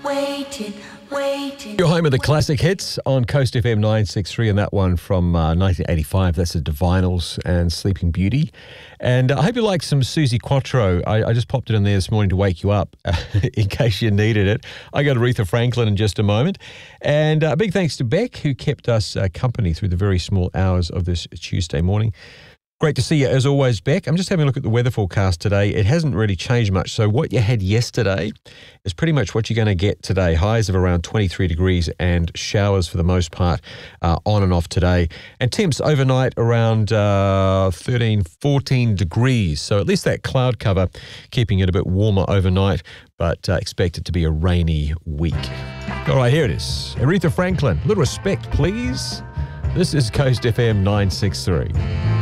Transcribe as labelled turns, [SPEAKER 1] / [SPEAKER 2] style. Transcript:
[SPEAKER 1] Waiting.
[SPEAKER 2] You're home with the classic hits on Coast FM 963, and that one from 1985. That's the Divinals and Sleeping Beauty. And I hope you like some Suzi Quatro. I just popped it in there this morning to wake you up in case you needed it. I got Aretha Franklin in just a moment. And a big thanks to Beck, who kept us company through the very small hours of this Tuesday morning. Great to see you as always, Beck. I'm just having a look at the weather forecast today. It hasn't really changed much. So what you had yesterday is pretty much what you're going to get today. Highs of around 23 degrees and showers for the most part on and off today. And temps overnight around 13, 14 degrees. So at least that cloud cover keeping it a bit warmer overnight, but expect it to be a rainy week. All right, here it is. Aretha Franklin. A little respect, please. This is Coast FM 963.